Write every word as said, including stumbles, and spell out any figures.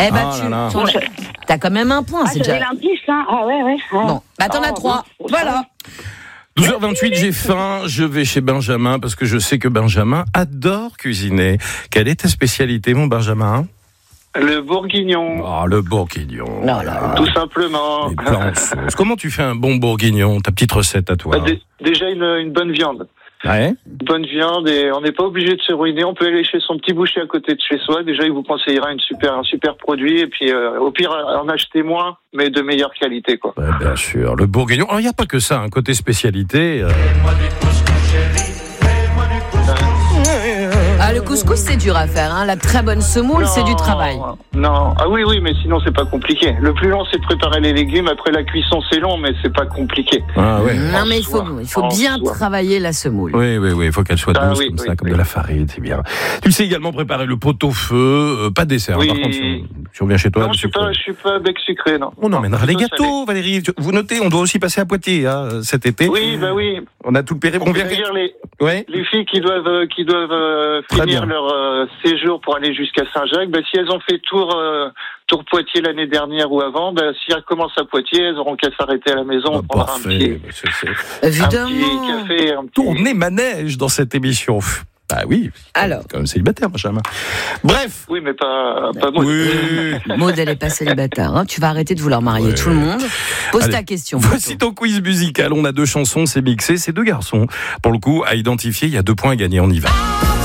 Eh ben, Ah tu là là. t'en as- t'as quand même un point, Ah, c'est j'avais déjà. l'indice, hein. Ah ouais, ouais. ouais. Bon, bah t'en as Oh, trois. bon, Voilà. douze heures vingt-huit, j'ai faim, je vais chez Benjamin parce que je sais que Benjamin adore cuisiner. Quelle est ta spécialité, mon Benjamin? Le bourguignon, Ah, le bourguignon. Non, là, tout simplement. Les plats en sauce. Comment tu fais un bon bourguignon? Ta petite recette à toi. Bah, dé- déjà une, une bonne viande. Ouais. Une bonne viande et on n'est pas obligé de se ruiner. On peut aller chez son petit boucher à côté de chez soi. Déjà, il vous conseillera une super, un super produit. Et puis, euh, au pire, en acheter moins, mais de meilleure qualité, quoi. Ouais, bien sûr. Le bourguignon. Alors, il n'y a pas que ça, un côté spécialité. euh, Ah, le couscous, c'est dur à faire. Hein. La très bonne semoule, c'est du travail. Non, ah oui, oui, mais sinon c'est pas compliqué. Le plus long, c'est de préparer les légumes. Après la cuisson, c'est long, mais c'est pas compliqué. Ah ouais. Non, mais il faut, soi. il faut En bien soi. travailler la semoule. Oui, oui, oui, il faut qu'elle soit Ah douce oui, comme oui, ça, comme oui. de la farine, c'est bien. Tu sais également préparer le pot-au-feu, euh, pas de dessert. Oui. Par contre, si on, si on vient chez toi, Non, le je suis sucre. pas, je suis pas bec sucré, non. On emmènera les plutôt gâteaux, Valérie. Vous notez, on doit aussi passer à Poitiers hein, cet été. salé. Oui, bah oui. On a tout le périple. On vient. D'ailleurs, les, Ouais. les filles qui doivent, euh, qui doivent euh, Très finir bien. leur euh, séjour pour aller jusqu'à Saint-Jacques, bah, si elles ont fait tour, euh, tour Poitiers l'année dernière ou avant, bah, si elles commencent à Poitiers, elles auront qu'à s'arrêter à la maison. Ah, On prendra un parfait. petit, C'est- c'est- un Évidemment. petit café, un petit... Tourner manège dans cette émission. Pff, Bah oui. Alors. Quand même célibataire, Benjamin. Bref. Oui, mais pas, pas moi. Oui. Maud, elle est pas célibataire. Hein. Tu vas arrêter de vouloir marier Ouais. tout le monde. Pose Allez. ta question. Voici ton quiz musical. On a deux chansons, c'est mixé, c'est deux garçons. Pour le coup, à identifier, il y a deux points à gagner. On y va.